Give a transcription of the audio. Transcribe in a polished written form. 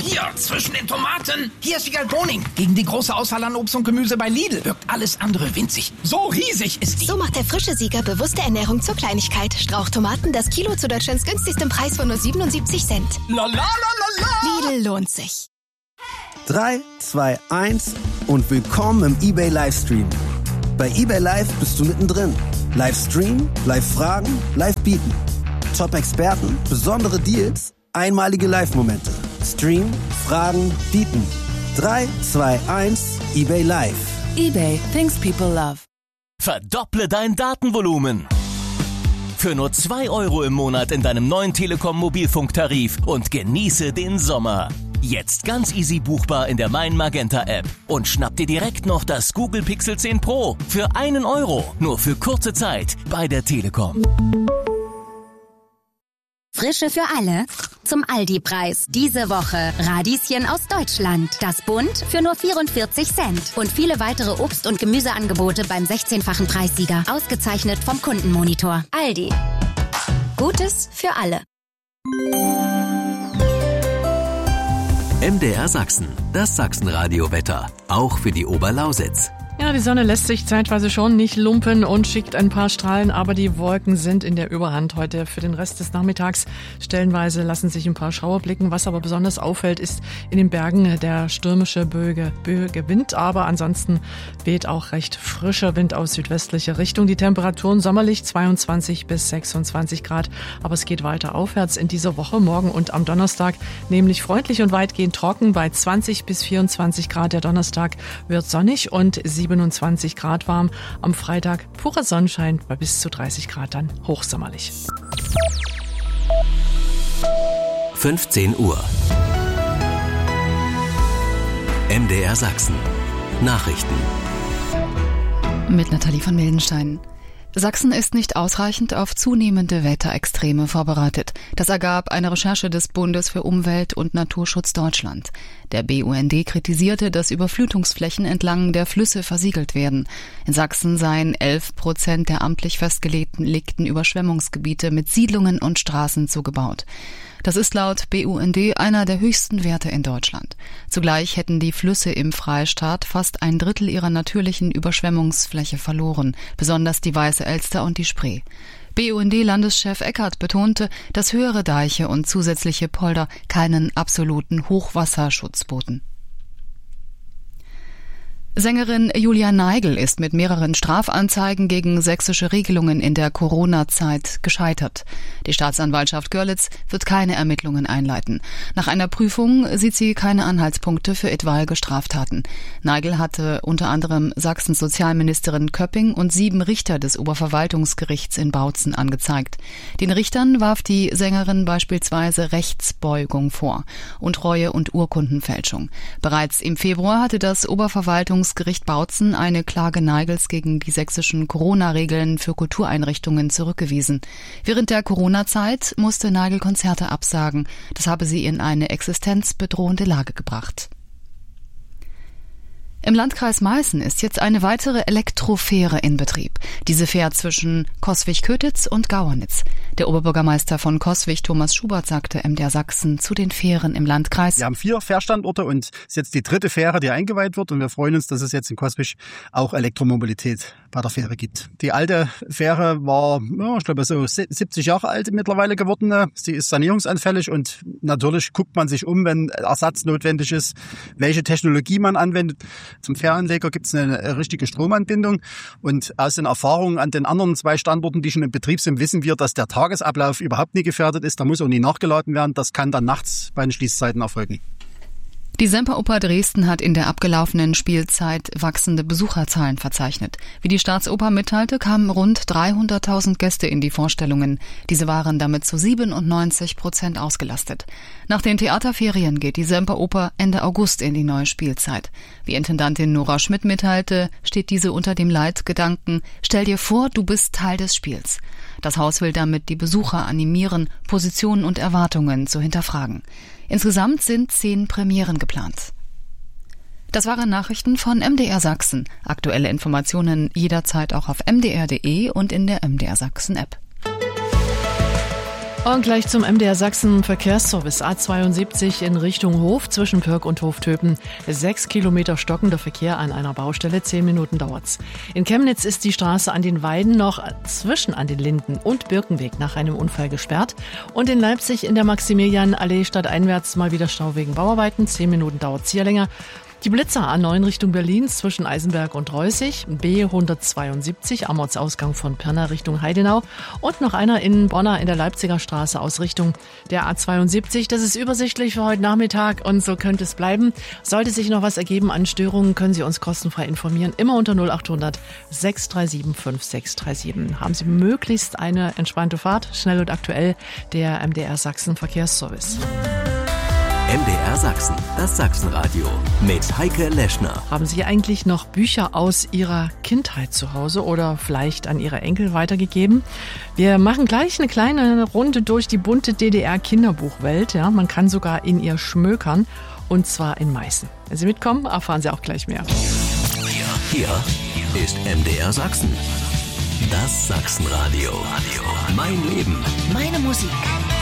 hier, zwischen den Tomaten. Hier ist Wiegald Boning. Gegen die große Auswahl an Obst und Gemüse bei Lidl wirkt alles andere winzig. So riesig ist die. So macht der frische Sieger bewusste Ernährung zur Kleinigkeit. Strauchtomaten, das Kilo zu Deutschlands günstigstem Preis von nur 77 Cent. La la la la la. Lidl lohnt sich. 3, 2, 1 und willkommen im eBay Livestream. Bei eBay Live bist du mittendrin. Livestream, Live-Fragen, Live-Bieten. Top-Experten, besondere Deals, einmalige Live-Momente. Stream, Fragen, Bieten. 3, 2, 1, eBay Live. eBay, things people love. Verdopple dein Datenvolumen. Für nur 2 € im Monat in deinem neuen Telekom-Mobilfunktarif und genieße den Sommer. Jetzt ganz easy buchbar in der Mein Magenta App. Und schnapp dir direkt noch das Google Pixel 10 Pro für 1 €. Nur für kurze Zeit bei der Telekom. Frische für alle zum Aldi-Preis. Diese Woche Radieschen aus Deutschland. Das Bund für nur 44 Cent. Und viele weitere Obst- und Gemüseangebote beim 16-fachen Preissieger. Ausgezeichnet vom Kundenmonitor. Aldi. Gutes für alle. MDR Sachsen, das Sachsenradio-Wetter, auch für die Oberlausitz. Ja, die Sonne lässt sich zeitweise schon nicht lumpen und schickt ein paar Strahlen, aber die Wolken sind in der Überhand heute für den Rest des Nachmittags. Stellenweise lassen sich ein paar Schauer blicken. Was aber besonders auffällt, ist in den Bergen der stürmische böige Wind, aber ansonsten weht auch recht frischer Wind aus südwestlicher Richtung. Die Temperaturen sommerlich 22 bis 26 Grad, aber es geht weiter aufwärts in dieser Woche, morgen und am Donnerstag, nämlich freundlich und weitgehend trocken bei 20 bis 24 Grad. Der Donnerstag wird sonnig und 27 Grad warm. Am Freitag purer Sonnenschein bei bis zu 30 Grad dann hochsommerlich. 15 Uhr. MDR Sachsen. Nachrichten. Mit Nathalie von Mildenstein. Sachsen ist nicht ausreichend auf zunehmende Wetterextreme vorbereitet. Das ergab eine Recherche des Bundes für Umwelt und Naturschutz Deutschland. Der BUND kritisierte, dass Überflutungsflächen entlang der Flüsse versiegelt werden. In Sachsen seien 11% der amtlich festgelegten Überschwemmungsgebiete mit Siedlungen und Straßen zugebaut. Das ist laut BUND einer der höchsten Werte in Deutschland. Zugleich hätten die Flüsse im Freistaat fast 1/3 ihrer natürlichen Überschwemmungsfläche verloren, besonders die Weiße Elster und die Spree. BUND-Landeschef Eckert betonte, dass höhere Deiche und zusätzliche Polder keinen absoluten Hochwasserschutz boten. Sängerin Julia Neigl ist mit mehreren Strafanzeigen gegen sächsische Regelungen in der Corona-Zeit gescheitert. Die Staatsanwaltschaft Görlitz wird keine Ermittlungen einleiten. Nach einer Prüfung sieht sie keine Anhaltspunkte für etwaige Straftaten. Neigl hatte unter anderem Sachsens Sozialministerin Köpping und 7 Richter des Oberverwaltungsgerichts in Bautzen angezeigt. Den Richtern warf die Sängerin beispielsweise Rechtsbeugung vor, Untreue und Urkundenfälschung. Bereits im Februar hatte das Oberverwaltungsgericht Bautzen eine Klage Neigls gegen die sächsischen Corona-Regeln für Kultureinrichtungen zurückgewiesen. Während der Corona-Zeit musste Neigl Konzerte absagen. Das habe sie in eine existenzbedrohende Lage gebracht. Im Landkreis Meißen ist jetzt eine weitere Elektrofähre in Betrieb. Diese fährt zwischen Coswig-Kötitz und Gauernitz. Der Oberbürgermeister von Coswig, Thomas Schubert, sagte MDR Sachsen zu den Fähren im Landkreis. Wir haben 4 Fährstandorte und es ist jetzt die 3. Fähre, die eingeweiht wird. Und wir freuen uns, dass es jetzt in Coswig auch Elektromobilität bei der Fähre gibt. Die alte Fähre war, ich glaube, so 70 Jahre alt mittlerweile geworden. Sie ist sanierungsanfällig und natürlich guckt man sich um, wenn Ersatz notwendig ist, welche Technologie man anwendet. Zum Fähranleger gibt es eine richtige Stromanbindung und aus den Erfahrungen an den anderen 2 Standorten, die schon in Betrieb sind, wissen wir, dass der Tagesablauf überhaupt nie gefährdet ist. Da muss auch nie nachgeladen werden. Das kann dann nachts bei den Schließzeiten erfolgen. Die Semperoper Dresden hat in der abgelaufenen Spielzeit wachsende Besucherzahlen verzeichnet. Wie die Staatsoper mitteilte, kamen rund 300.000 Gäste in die Vorstellungen. Diese waren damit zu 97% ausgelastet. Nach den Theaterferien geht die Semperoper Ende August in die neue Spielzeit. Wie Intendantin Nora Schmidt mitteilte, steht diese unter dem Leitgedanken: Stell dir vor, du bist Teil des Spiels. Das Haus will damit die Besucher animieren, Positionen und Erwartungen zu hinterfragen. Insgesamt sind 10 Premieren geplant. Das waren Nachrichten von MDR Sachsen. Aktuelle Informationen jederzeit auch auf mdr.de und in der MDR Sachsen App. Und gleich zum MDR Sachsen Verkehrsservice A72 in Richtung Hof zwischen Pörk und Hoftöpen. 6 Kilometer stockender Verkehr an einer Baustelle, 10 Minuten dauert's. In Chemnitz ist die Straße an den Weiden noch zwischen an den Linden und Birkenweg nach einem Unfall gesperrt. Und in Leipzig in der Maximilianallee stadteinwärts mal wieder Stau wegen Bauarbeiten, 10 Minuten dauert's hier länger. Die Blitzer A9 Richtung Berlin zwischen Eisenberg und Reußig, B172 am Ortsausgang von Pirna Richtung Heidenau und noch einer in Bonner in der Leipziger Straße aus Richtung der A72. Das ist übersichtlich für heute Nachmittag und so könnte es bleiben. Sollte sich noch was ergeben an Störungen, können Sie uns kostenfrei informieren. Immer unter 0800 637 5637. Haben Sie möglichst eine entspannte Fahrt, schnell und aktuell, der MDR Sachsen Verkehrsservice. MDR Sachsen, das Sachsenradio mit Heike Leschner. Haben Sie eigentlich noch Bücher aus Ihrer Kindheit zu Hause oder vielleicht an Ihre Enkel weitergegeben? Wir machen gleich eine kleine Runde durch die bunte DDR-Kinderbuchwelt. Ja, man kann sogar in ihr schmökern, und zwar in Meißen. Wenn Sie mitkommen, erfahren Sie auch gleich mehr. Hier ist MDR Sachsen, das Sachsenradio. Mein Leben, Meine Musik.